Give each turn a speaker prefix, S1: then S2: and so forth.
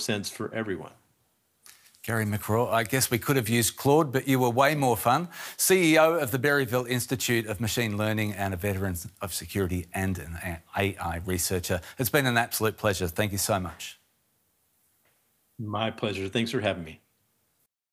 S1: sense for everyone.
S2: Gary McGraw, I guess we could have used Claude, but you were way more fun. CEO of the Berryville Institute of Machine Learning and a veteran of security and an AI researcher. It's been an absolute pleasure. Thank you so much.
S1: My pleasure. Thanks for having me.